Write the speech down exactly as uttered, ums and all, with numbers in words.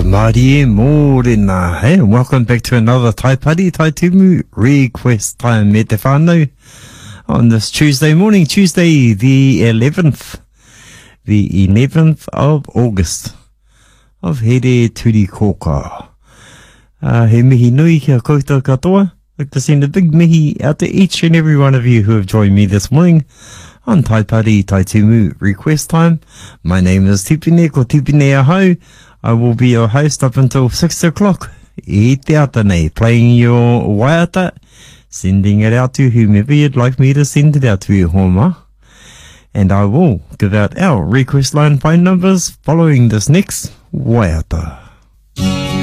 Marie Morena. Hey, and welcome back to another Tai Pari Tai Tumu request time me te whānau on this Tuesday morning, Tuesday the eleventh, the eleventh of August of Here Turi Koka. Uh, he mihi nui kia koutou katoa. I'd like to send a big mihi out to each and every one of you who have joined me this morning on Tai Pari Tai Tumu request time. My name is Tipine ko Tipine Ahau. I will be your host up until six o'clock. I te ata nei, playing your waiata, sending it out to whomever you'd like me to send it out to you, Homa. And I will give out our request line phone numbers following this next waiata.